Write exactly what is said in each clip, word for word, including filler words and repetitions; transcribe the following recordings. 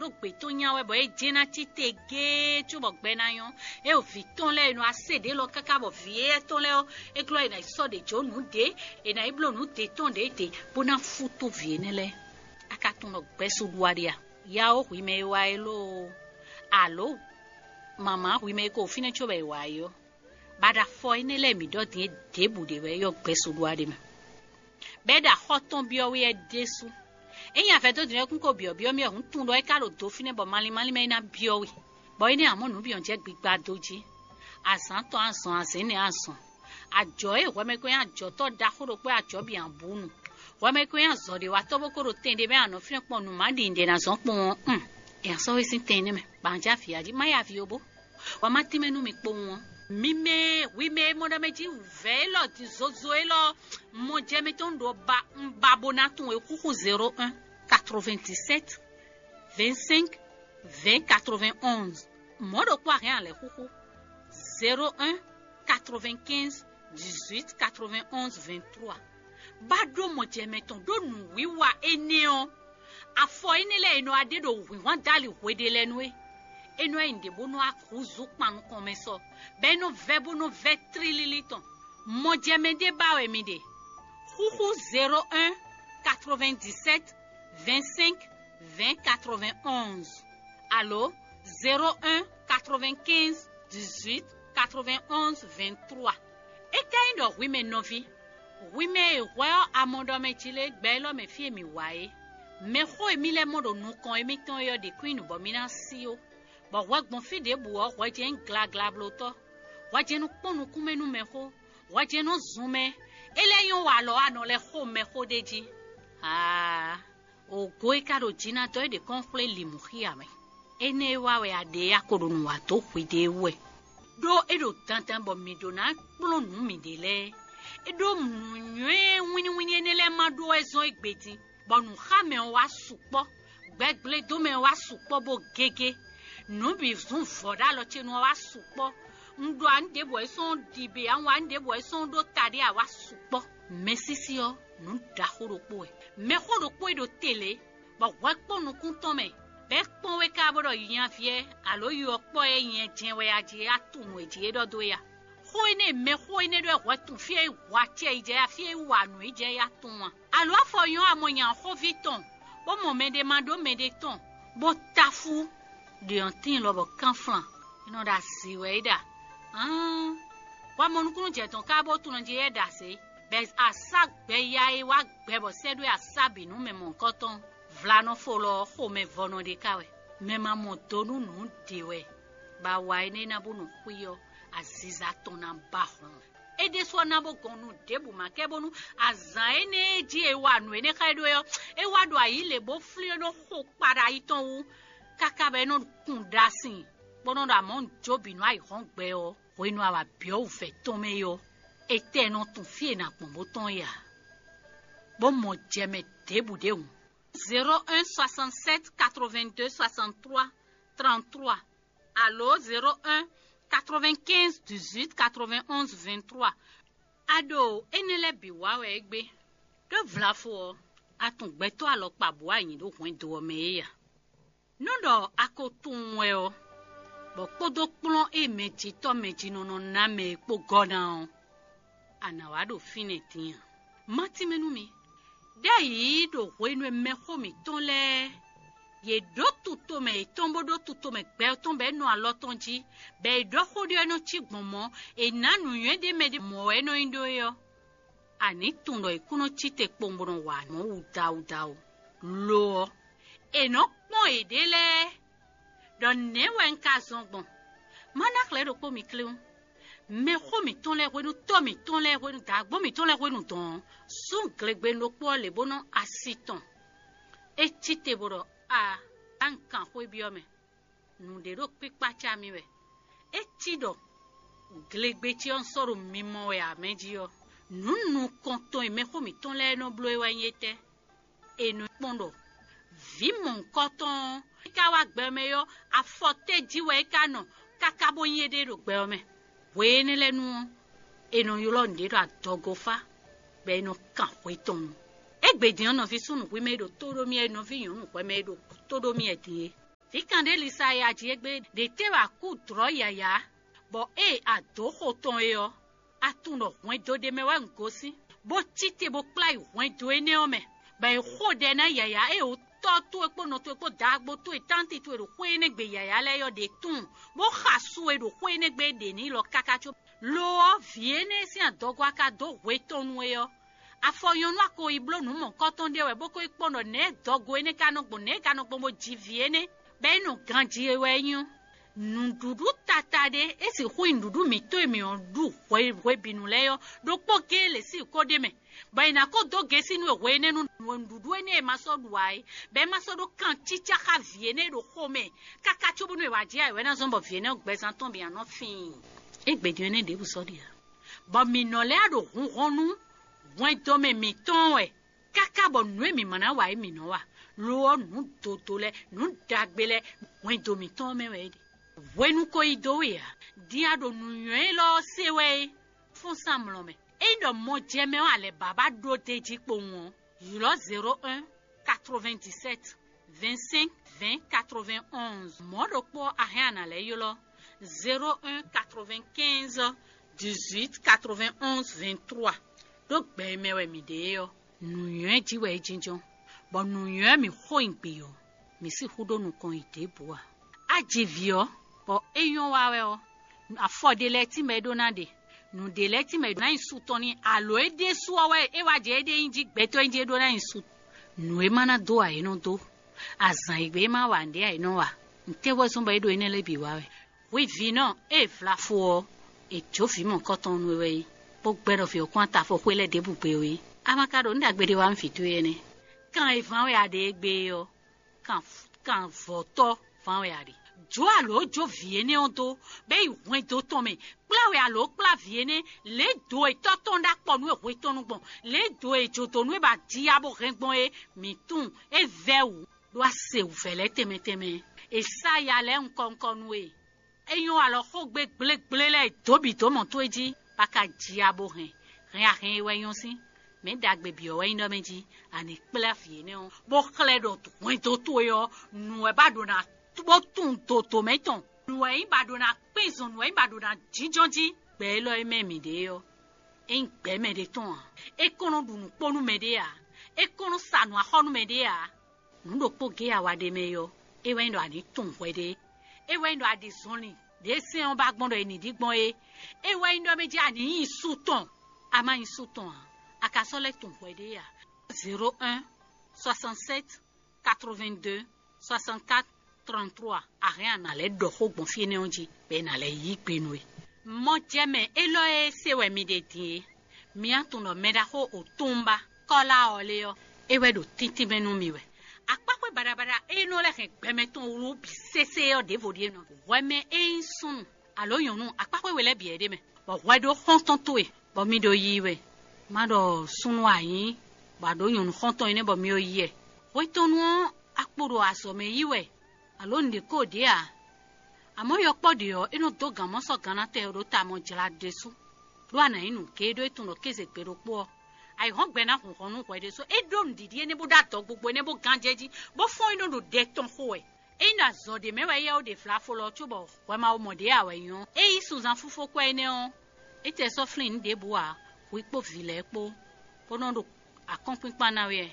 ro gbe to nya we bo e jena ti tege tu bo gbe na yon e o vi ton le no asede lo kaka bo vie ton le o e glo e na so de jo nu de e na iblo nu de ton de de bona futo vie ne le aka ton no gbe so duaria ya o wi me wa elo alo mama wi me ko fine cho be wa yo bada fo ine le mi do de debu de we yo gbe so duade me beda hoton bi o we desu eyan fe to dire kun ko bi o bi o mi o tun lo e ka lo do fine bo mali mali me na bi o we bo ine amonu bi on je gbigba doji asan to asan asin ni asan ajo e we me ko yan ajo to da koro pe ajo bi an bunu we me ko yan zo de wa to bo koro tende be an fine pon nu ma di inde na so pon um e so we sin tende me banja fi aji ma ya fi obo wa ma ti menu mi po won mime oui me mo da meji velo ti zozo elo mo je meton do ba babonaton e kuku zéro un quatre-vingt-dix-sept vingt-cinq vingt quatre-vingt-onze mo do kwa rien le kuku zéro un quatre-vingt-quinze dix-huit quatre-vingt-onze vingt-trois bado mo je meton do nu wiwa eneo afo enele eno ade do wi wan dali wede lenwe eno inde bono akuzu panu komeso beno vebo no vetrililiton mo jemede bawe mide huhu zéro un quatre-vingt-dix-sept vingt-cinq vingt quatre-vingt-onze allo zéro un quatre-vingt-quinze dix-huit quatre-vingt-onze vingt-trois e kaindo wime novi wime wa amondo me chile gbelo me fie mi wae me ho emile modo nu kon emiton yo de queen bo mina sio bo wagbon fi de bu o wa je ngla gla bloto wa je nu ponu kumenu me ho wa je no zume eleyon wa lo ano le ho me ho deji ah o goi karo jina to de confle limuhia me ene wa we ade akorunu wa to kwide we do edo tantan bo mi do na plonu mi de le edo munwe wini wini enele mado ezon egbeti bonu khame wa supo gbegle do me wa supo bo gege no bi zun foda lo che no wa supo ndo ande bo son dibe an wa ande bo son do tade a wa supo mesisi o no da horopo e me horopo e do tele ba wa ponu kun ton me be pon we ka bodo yan fie alo yo po e yen jin we aje atunu eje do do ya ho ene me ho ene do wa tun fie wa che ije ya fie wa nu ije ya tun wa alo afo yon amoyan ho viton bo mo me de mando me de ton bo tafu de antin lo bo kanflan ino da siweda ah wa mo nkunu je ton ka bo tun je da se be asa gbe ya e wa gbe bo se do asabi nu me mo nkoton vlano folo ho me vono de kawe me ma mo tonu nu dewe ba wa ene na bunu kuyo aziza ton na bahon e de so na bo gonu debu ma ke bonu azan ene ji e wa nu ene ka do yo e wa do ayi le bo fli no ho para iton wu kaka be no kun dasin bono da mon jobi no ai hon gbe o we no awa bi o fe ton me yo e te no tun fie na pon boton ya bo mo je me debu de un zéro un soixante-sept quatre-vingt-deux soixante-trois trente-trois allo zéro un quatre-vingt-quinze dix-huit quatre-vingt-onze vingt-trois ado enele bi wa we gbe do vlafo atun gbe to alo pabo ayin do kun do me ya nodo akotun we o bo podo plon e meji to meji no no na me po gona anawado finetin mati menu mi dei do wenu me ho mi ton le ye do tuto me tombo do tuto me gbe tombe no alotonji be do khodio no chigbomo e nanu yede me de mo eno indo yo ani tundo ikuno chite pombono wa mo uda uda lo e no pon edele don ne wen ka zongbon mana kle do ko mi kleun me ho mi ton le wenu to mi ton le wenu da gbo mi ton le wenu ton sun glegbe no po le bono asiton e chite boro a ankan ho biome nu de ro pipa cha mi we e chido glegbe ti on soro mimo we ameji yo nunu konton e me ho mi ton le no blo e wa yete e nu pondo vi mon koton ka wa gbe me yo afote jiwe ka no kakabo yede ro gbe me we ne le nu e no yo lo ndi ra dogofa be no kan we ton egbedian no fi sunu we me do todo mi e no fi yun pe me do todo mi e tie Fikande lisa ya jiegbe de te wa ku dro yaya. Bo e a do hoton yo. Atuno wen do de me wa ngosi. Bo tite bo plai wen do ene ome. Ba e hode na yaya e o to to epo no to epo dagbo to e tanti to e ro ene gbe yaya le yo de tun. Bo khasu e ro ene gbe de ni lo kakacho. Lo viene si adogwa ka do weton we yo. Afoyon wa ko iblo nu mo koton de we boko ipono ne dogo ene kanogbo ne kanogbo mo ji viene. Be no ganji we yun. Ndudu tatade esi hu ndudu mi to mi on du we we binu le yo. Do po ke le si ko de me. Ba ina ko do ge sinu we ne nu ndudu ene ma so duai. Be ma so do kan chicha ka viene do home. Kaka chobu no wa ji ai we na zombo viene ogbe san ton bi an fin. Egbe ene de bu so dia. Ba mi no le ado hun honu. Wen to me mi ton we. Kaka bo nu mi mana wa mi no wa. Lo nu to to le nu dagbele wen to mi ton me we. Wenu ko ido ya. Dia do nu yen lo se we. Fon samlo me. E ndo mo jeme wa le baba do te ji po won. Yulo zéro un quatre-vingt-dix-sept vingt-cinq vingt quatre-vingt-onze. Mo do po ahana le yulo zéro un quatre-vingt-quinze dix-huit quatre-vingt-onze vingt-trois. Donc ben me we mi de yo. Nu yen ji we jinjon. Bon nu yen mi ho inpe yo. Mi si hudo nu kon ite boa. Ajivio bo eyon wa we o. Afode le ti me do na de. Nu de le ti me do na insu toni alo e de su we e wa je de inji gbeto inji do na insu. Nu e mana do a eno do. Azan igbe ma wa nde a eno wa. Nte wo so ba do ene le bi wa we. We vi no e fla fo e jo fi mo koton nu we. Bo gbero fi okwan ta fo kwele de bu pe we. Amakado ndagbede wa mfitu ene. Kan e fan we ade egbe yo. Kan kan voto fan we ade. Jo alo jo viene onto be wen do ton me. Pla we alo pla viene le do e toton da po nu e we tonu gbon. Le do e jo tonu e ba di abo rengbon e mi tun e ve ou. Do a se ou fele teme teme. E sa ya le nkon kon we. Eyon alo ho gbe gle gle le tobi to mon to eji pa ka di abo ren. Ren a ren we yon si. Men dagbe bi o we ndo meji ani pla viene on. Bo kle do to wen do to yo nu e ba do na bo tun to to meton. Nu e ba do na pezon nu e ba do na jijonji. Be lo e me mi de yo. En gbe me de ton. E kono du nu ponu me de ya. E kono sanu a honu me de ya. Nu do po ge awa de me yo. E we ndo ani tun we de. E we ndo adi zoni. De se on ba gbon do eni di gbon e. E we ndo meji ani insu ton. Ama insu ton. Akasole ton we de ya. zéro un soixante-sept quatre-vingt-deux soixante-quatre trente-trois. Rien na le do ho gbon fi ne onji. Be na le yi penwe. Mo jeme elo e se we mi de ti. Mi atuno meda ho o tumba. Kola ole yo. E we do titi menu mi we. Akpakwe barabara e no le gen gbemeton ru bi sese yo de vodie no. We me e sun. Alo yonu akpakwe we le bi ede me. Bo we do honton to e. Bo mi do yi we. Ma do sunu ayin. Ba do yonu honton ine bo mi o yi e. We tonu akporo aso me yi we. Alo nde ko de a. Amo yo podi yo ino do gamo so gana te ro ta mo jela desu. Lo ana inu ke do etuno keze pero po. Ai hon gbe na hon honu ko de so e do ndidi ene bo da to gbogbo ene bo ganjeji bo fon ino do de ton ho e. E na zo de me we ye o de fla fo lo chubo we ma o mo de a we yon. E isu zan fufo ko ene on. E te so flin de bo a wi po vile po. Po non do akonpin na we.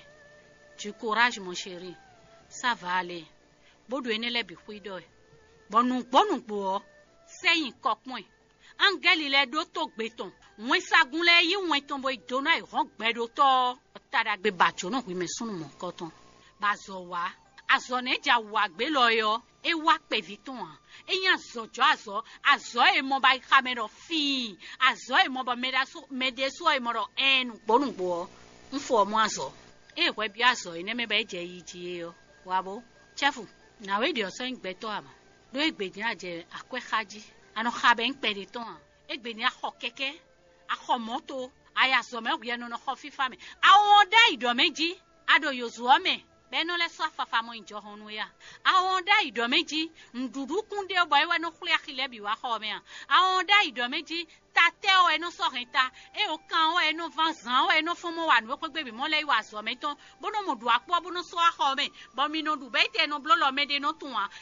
Du courage mon chéri. Ça va aller. Bodo ene le bi kuido e. Bonu bonu po seyin kokun. Angeli le do to gbeton. Won sagun le yi won ton boy do na e ron gbedo to. Tada gbe bacho no wi me sunu mo koton. Ba zo wa. Azo ne ja wa gbe lo yo. E wa pe viton an. E yan zo jo azo. Azo e mo ba kamero fi. Azo e mo ba medaso medeso e mo ro enu bonu po. Nfo mo azo. E we bi azo ine me ba je yi ji yo. Wabo. Chefu. Na we di oso ngbeto ama. Do egbe aje akwe khaji. Ano khabe ngpede ton. Egbe ni akho keke. Akho moto. Aya so me gbe no no kho fifa me. Awon da ido meji. Ado yozu ome. Be no le so afafa mo injo honu ya. Awon da ido meji. Ndudu kunde o boy we no khli akhile bi wa kho me. Awon da ido meji. Tate o eno so renta. E o kan o eno vanzan o eno fomo wa no pe gbe bi mo le wa so me ton. Bono mo du apo bono so akho me. Bo mi no du be te no blo lo me de no tun wa.